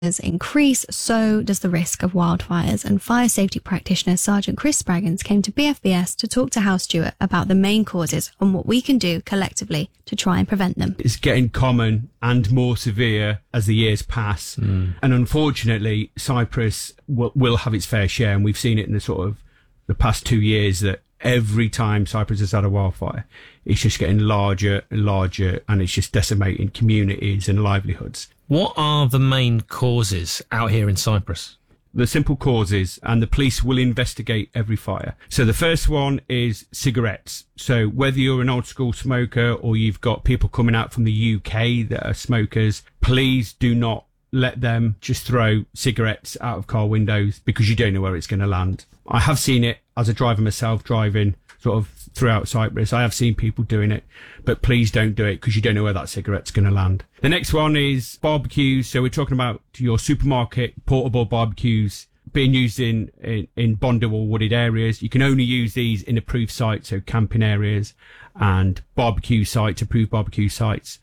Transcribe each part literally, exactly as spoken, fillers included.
increase, so does the risk of wildfires. And fire safety practitioner Sergeant Chris Spraggins came to B F B S to talk to Hal Stewart about the main causes and what we can do collectively to try and prevent them. It's getting common and more severe as the years pass. Mm. And unfortunately, Cyprus will, will have its fair share. And we've seen it in the sort of the past two years that every time Cyprus has had a wildfire, it's just getting larger and larger, and it's just decimating communities and livelihoods. What are the main causes out here in Cyprus? The simple causes, and the police will investigate every fire. So the first one is cigarettes. So whether you're an old school smoker or you've got people coming out from the U K that are smokers, please do not let them just throw cigarettes out of car windows, because you don't know where it's going to land. I have seen it as a driver myself, driving sort of throughout Cyprus. I have seen people doing it, but please don't do it, because you don't know where that cigarette's going to land. The next one is barbecues. So we're talking about your supermarket portable barbecues being used in, in, in bonded or wooded areas. You can only use these in approved sites, so camping areas and barbecue sites, approved barbecue sites.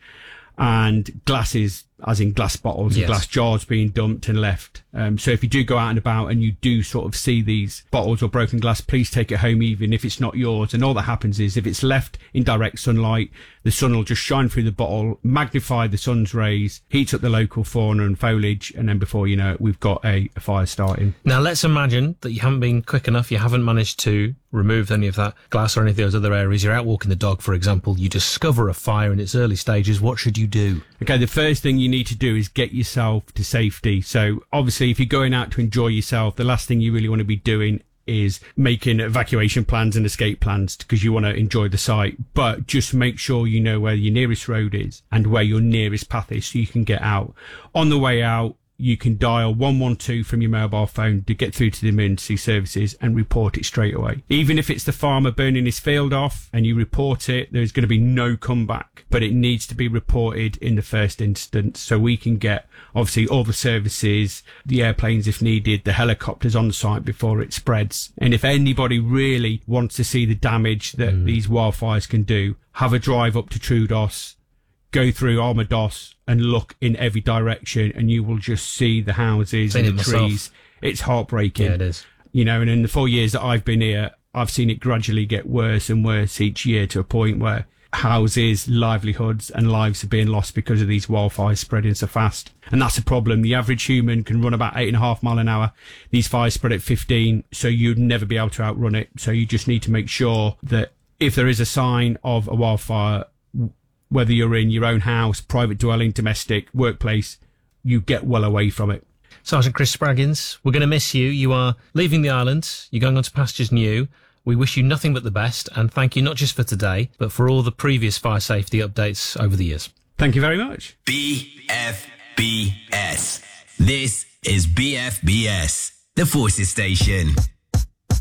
And glasses, as in glass bottles and yes. glass jars being dumped and left. Um, so if you do go out and about and you do sort of see these bottles or broken glass, please take it home, even if it's not yours. And all that happens is if it's left in direct sunlight, the sun will just shine through the bottle, magnify the sun's rays, heats up the local fauna and foliage, and then before you know it, we've got a, a fire starting. Now, let's imagine that you haven't been quick enough, you haven't managed to remove any of that glass or any of those other areas. You're out walking the dog, for example. You discover a fire in its early stages. What should you do? Okay, the first thing you need to do is get yourself to safety. So obviously, if you're going out to enjoy yourself, the last thing you really want to be doing is making evacuation plans and escape plans, because you want to enjoy the site. But just make sure you know where your nearest road is and where your nearest path is, so you can get out. On the way out, you can dial one one two from your mobile phone to get through to the emergency services and report it straight away. Even if it's the farmer burning his field off and you report it, there's going to be no comeback, but it needs to be reported in the first instance, so we can get obviously all the services, the airplanes if needed, the helicopters on the site before it spreads. And if anybody really wants to see the damage that mm. these wildfires can do, have a drive up to Troodos, go through Armados and look in every direction, and you will just see the houses and the myself. trees. It's heartbreaking. Yeah, it is. You know, and in the four years that I've been here, I've seen it gradually get worse and worse each year, to a point where houses, livelihoods and lives are being lost because of these wildfires spreading so fast. And that's a problem. The average human can run about eight and a half mile an hour. These fires spread at fifteen, so you'd never be able to outrun it. So you just need to make sure that if there is a sign of a wildfire, whether you're in your own house, private dwelling, domestic, workplace, you get well away from it. Sergeant Chris Spraggins, we're going to miss you. You are leaving the island. You're going on to pastures new. We wish you nothing but the best, and thank you not just for today, but for all the previous fire safety updates over the years. Thank you very much. B F B S. This is B F B S, the Forces Station.